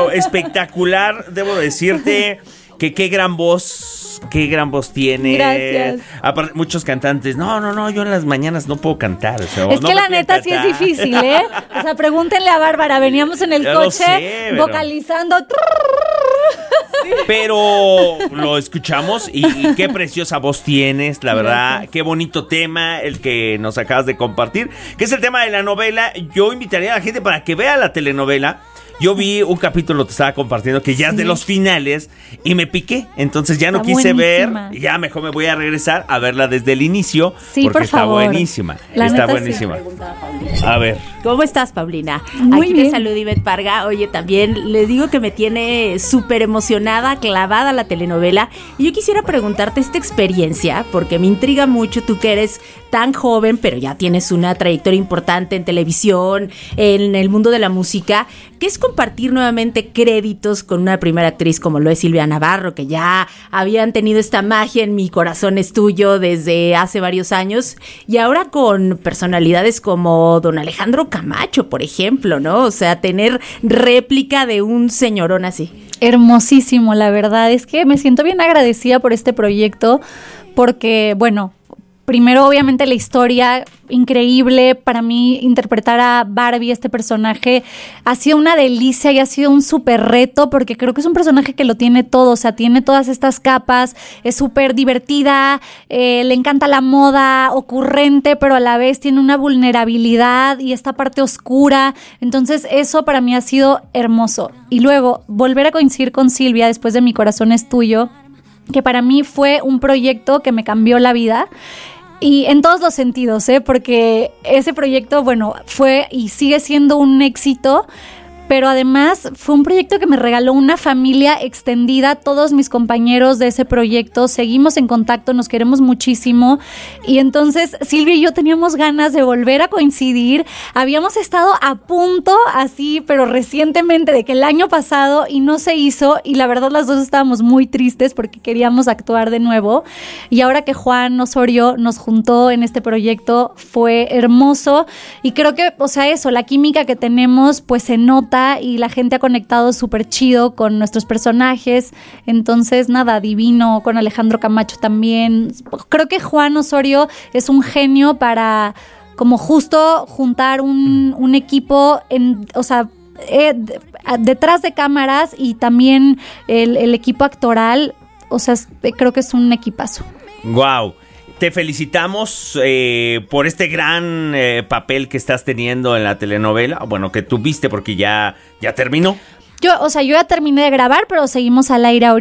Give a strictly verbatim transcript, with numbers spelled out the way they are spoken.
pero espectacular, debo decirte que qué gran voz, qué gran voz tiene. Gracias. Aparte, muchos cantantes, no, no, no, yo en las mañanas no puedo cantar. O sea, es no que la neta sí es difícil, ¿eh? O sea, pregúntenle a Bárbara, veníamos en el ya coche sé, pero... vocalizando. Pero lo escuchamos y, y qué preciosa voz tienes, la verdad. Gracias. Qué bonito tema el que nos acabas de compartir, que es el tema de la novela. Yo invitaría a la gente para que vea la telenovela. Yo vi un capítulo, te estaba compartiendo, que ya sí. es de los finales y me piqué. Entonces ya no está quise buenísima. ver. Ya mejor me voy a regresar a verla desde el inicio. Sí, porque por está favor. buenísima. La está neta, buenísima. Sí. A ver. ¿Cómo estás, Paulina? Muy Aquí bien. te saluda Ivette Parga. Oye, también le digo que me tiene súper emocionada, clavada la telenovela. Y yo quisiera preguntarte esta experiencia, porque me intriga mucho, tú que eres tan joven, pero ya tienes una trayectoria importante en televisión, en el mundo de la música. ¿Qué es compartir nuevamente créditos con una primera actriz como lo es Silvia Navarro, que ya habían tenido esta magia en Mi corazón es tuyo desde hace varios años, y ahora con personalidades como don Alejandro Camacho, por ejemplo, ¿no? O sea, tener réplica de un señorón así. Hermosísimo, la verdad es que me siento bien agradecida por este proyecto, porque, bueno, primero, obviamente, la historia increíble. Para mí, interpretar a Barbie, este personaje, ha sido una delicia y ha sido un súper reto, porque creo que es un personaje que lo tiene todo. O sea, tiene todas estas capas, es súper divertida, eh, le encanta la moda, ocurrente, pero a la vez tiene una vulnerabilidad y esta parte oscura. Entonces, eso para mí ha sido hermoso. Y luego, volver a coincidir con Silvia después de Mi corazón es tuyo, que para mí fue un proyecto que me cambió la vida. Y en todos los sentidos, ¿eh? Porque ese proyecto, bueno, fue y sigue siendo un éxito, pero además fue un proyecto que me regaló una familia extendida. Todos mis compañeros de ese proyecto seguimos en contacto, nos queremos muchísimo, y entonces Silvia y yo teníamos ganas de volver a coincidir. Habíamos estado a punto, así, pero recientemente, de que el año pasado, y no se hizo, y la verdad las dos estábamos muy tristes porque queríamos actuar de nuevo, y ahora que Juan Osorio nos juntó en este proyecto fue hermoso, y creo que, o sea, eso, la química que tenemos pues se nota, y la gente ha conectado súper chido con nuestros personajes. Entonces, nada, divino, con Alejandro Camacho también. Creo que Juan Osorio es un genio para como justo juntar un, un equipo, en, o sea, eh, de, detrás de cámaras, y también el, el equipo actoral. O sea, creo que es un equipazo. Wow. Te felicitamos eh, por este gran eh, papel que estás teniendo en la telenovela. Bueno, que tuviste porque ya, ya terminó. Yo, o sea, yo ya terminé de grabar, pero seguimos al aire ahorita.